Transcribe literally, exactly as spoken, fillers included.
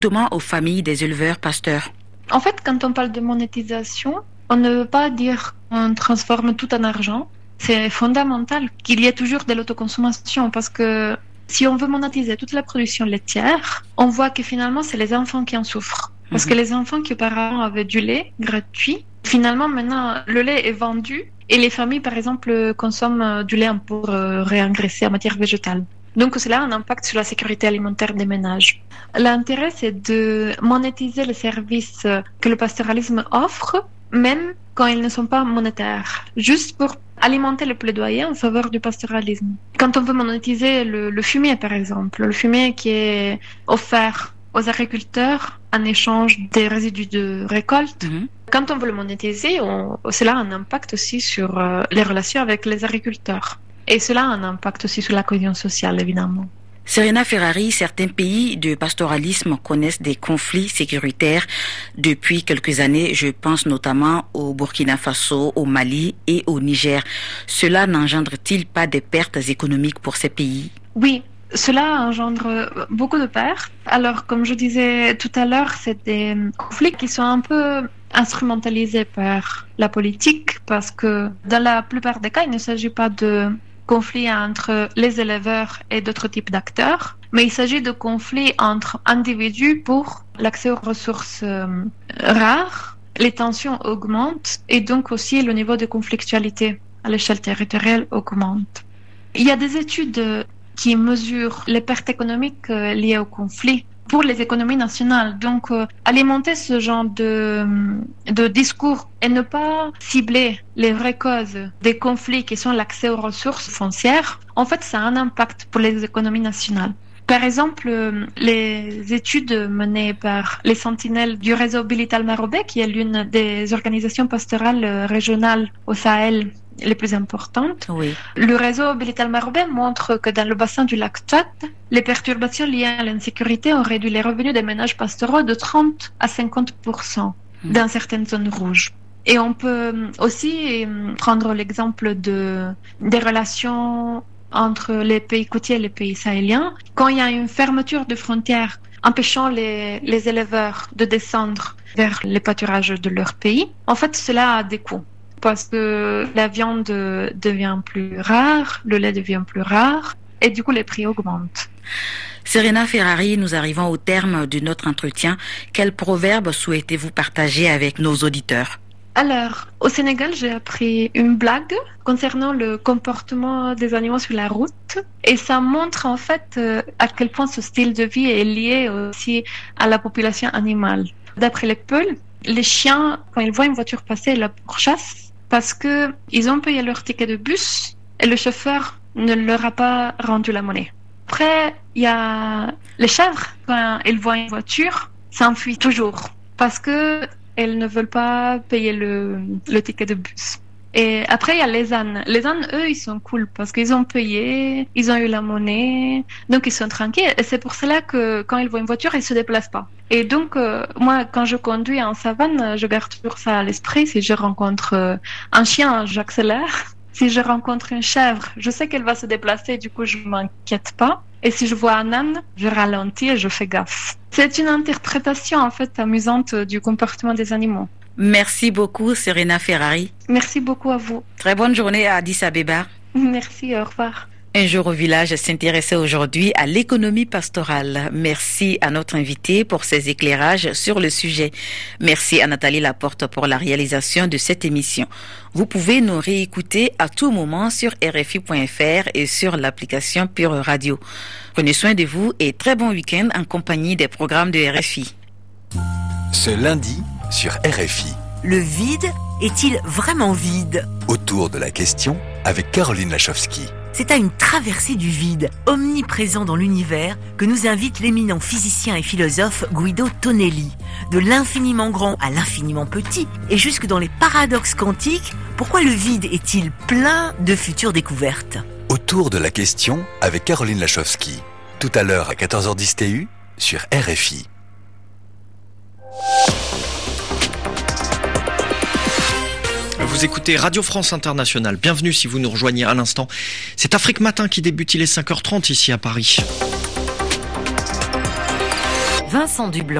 directement aux familles des éleveurs pasteurs. En fait, quand on parle de monétisation, on ne veut pas dire qu'on transforme tout en argent. C'est fondamental qu'il y ait toujours de l'autoconsommation parce que si on veut monétiser toute la production laitière, on voit que finalement, c'est les enfants qui en souffrent. Parce mmh. que les enfants qui auparavant avaient du lait gratuit, finalement, maintenant, le lait est vendu et les familles, par exemple, consomment du lait pour réengraisser en matière végétale. Donc, cela a un impact sur la sécurité alimentaire des ménages. L'intérêt, c'est de monétiser les services que le pastoralisme offre, même quand ils ne sont pas monétaires, juste pour alimenter le plaidoyer en faveur du pastoralisme. Quand on veut monétiser le, le fumier, par exemple, le fumier qui est offert aux agriculteurs en échange des résidus de récolte, mmh. quand on veut le monétiser, on, cela a un impact aussi sur euh, les relations avec les agriculteurs. Et cela a un impact aussi sur la cohésion sociale, évidemment. Serena Ferrari, certains pays de pastoralisme connaissent des conflits sécuritaires depuis quelques années. Je pense notamment au Burkina Faso, au Mali et au Niger. Cela n'engendre-t-il pas des pertes économiques pour ces pays? Oui, cela engendre beaucoup de pertes. Alors, comme je disais tout à l'heure, c'est des conflits qui sont un peu instrumentalisés par la politique parce que dans la plupart des cas, il ne s'agit pas de conflits entre les éleveurs et d'autres types d'acteurs, mais il s'agit de conflits entre individus pour l'accès aux ressources euh, rares. Les tensions augmentent et donc aussi le niveau de conflictualité à l'échelle territoriale augmente. Il y a des études qui mesurent les pertes économiques euh, liées au conflit pour les économies nationales. Donc, euh, alimenter ce genre de, de discours et ne pas cibler les vraies causes des conflits qui sont l'accès aux ressources foncières, en fait, ça a un impact pour les économies nationales. Par exemple, euh, les études menées par les sentinelles du réseau Bilital Marobé, qui est l'une des organisations pastorales régionales au Sahel les plus importantes. Oui. Le réseau Bilital Marobé montre que dans le bassin du lac Tchad, les perturbations liées à l'insécurité ont réduit les revenus des ménages pastoraux de trente à cinquante pour cent mmh. dans certaines zones rouges. Et on peut aussi prendre l'exemple de, des relations entre les pays côtiers et les pays sahéliens. Quand il y a une fermeture de frontières empêchant les, les éleveurs de descendre vers les pâturages de leur pays, en fait, cela a des coûts. Parce que la viande devient plus rare, le lait devient plus rare, et du coup, les prix augmentent. Serena Ferrari, nous arrivons au terme de notre entretien. Quel proverbe souhaitez-vous partager avec nos auditeurs? Alors, au Sénégal, j'ai appris une blague concernant le comportement des animaux sur la route. Et ça montre en fait à quel point ce style de vie est lié aussi à la population animale. D'après les Peuls, les chiens, quand ils voient une voiture passer, ils la pourchassent parce qu'ils ont payé leur ticket de bus et le chauffeur ne leur a pas rendu la monnaie. Après, il y a les chèvres, quand ils voient une voiture, s'enfuient toujours parce que elles ne veulent pas payer le, le ticket de bus. Et après, il y a les ânes. Les ânes, eux, ils sont cool parce qu'ils ont payé, ils ont eu la monnaie, donc ils sont tranquilles. Et c'est pour cela que quand ils voient une voiture, ils se déplacent pas. Et donc, euh, moi, quand je conduis en savane, je garde toujours ça à l'esprit. Si je rencontre euh, un chien, j'accélère. Si je rencontre une chèvre, je sais qu'elle va se déplacer, du coup, je m'inquiète pas. Et si je vois un âne, je ralentis et je fais gaffe. C'est une interprétation, en fait, amusante du comportement des animaux. Merci beaucoup, Serena Ferrari. Merci beaucoup à vous. Très bonne journée à Addis Abeba. Merci, au revoir. Un jour au village s'intéressait aujourd'hui à l'économie pastorale. Merci à notre invité pour ses éclairages sur le sujet. Merci à Nathalie Laporte pour la réalisation de cette émission. Vous pouvez nous réécouter à tout moment sur R F I point F R et sur l'application Pure Radio. Prenez soin de vous et très bon week-end en compagnie des programmes de R F I. Ce lundi sur R F I. Le vide est-il vraiment vide? Autour de la question avec Caroline Lachowski. C'est à une traversée du vide, omniprésent dans l'univers, que nous invite l'éminent physicien et philosophe Guido Tonelli. De l'infiniment grand à l'infiniment petit, et jusque dans les paradoxes quantiques, pourquoi le vide est-il plein de futures découvertes? Autour de la question avec Caroline Lachowski. Tout à l'heure à quatorze heures dix T U sur R F I. Vous écoutez Radio France Internationale. Bienvenue si vous nous rejoignez à l'instant. C'est Afrique Matin qui débute, il est cinq heures trente ici à Paris. Vincent Dublanc.